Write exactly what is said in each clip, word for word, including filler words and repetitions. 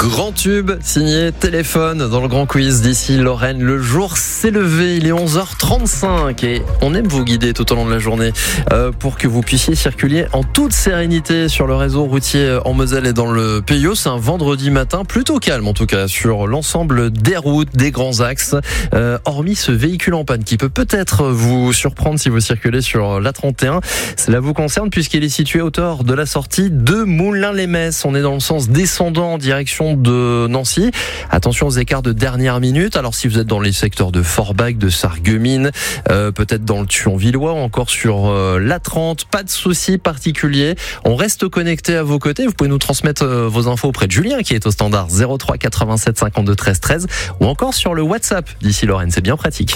Grand tube signé Téléphone dans le grand quiz d'ici Lorraine. Le jour s'est levé, il est onze heures trente-cinq et on aime vous guider tout au long de la journée euh, pour que vous puissiez circuler en toute sérénité sur le réseau routier en Moselle et dans le Pays. C'est un vendredi matin plutôt calme en tout cas sur l'ensemble des routes, des grands axes, euh, hormis ce véhicule en panne qui peut peut-être vous surprendre si vous circulez sur l'A trente et un. Cela vous concerne puisqu'il est situé à hauteur de la sortie de Moulins-les-Metz. On est dans le sens descendant en direction de Nancy. Attention aux écarts de dernière minute. Alors si vous êtes dans les secteurs de Forbach, de Sarreguemines, euh, peut-être dans le Thionvillois ou encore sur euh, l'A trente, pas de soucis particuliers. On reste connecté à vos côtés. Vous pouvez nous transmettre euh, vos infos auprès de Julien qui est au standard zéro trois quatre-vingt-sept cinquante-deux treize treize ou encore sur le WhatsApp d'ici Lorraine. C'est bien pratique.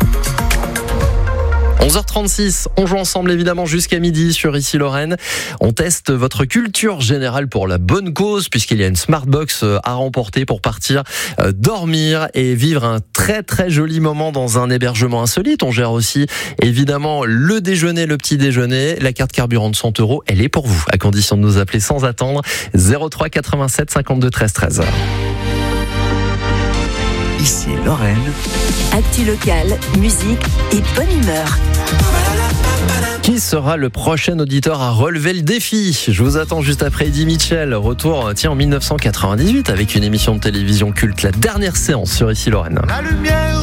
onze heures trente-six, on joue ensemble évidemment jusqu'à midi sur Ici Lorraine. On teste votre culture générale pour la bonne cause puisqu'il y a une Smartbox à remporter pour partir euh, dormir et vivre un très très joli moment dans un hébergement insolite. On gère aussi évidemment le déjeuner, le petit déjeuner. La carte carburant de cent euros, elle est pour vous à condition de nous appeler sans attendre. zéro trois quatre-vingt-sept cinquante-deux treize treize. Ici Lorraine. Actu locale, musique et bonne humeur. Qui sera le prochain auditeur à relever le défi? Je vous attends juste après Eddie Mitchell. Retour tiens, en dix-neuf cent quatre-vingt-dix-huit avec une émission de télévision culte, la dernière séance sur Ici Lorraine. La lumière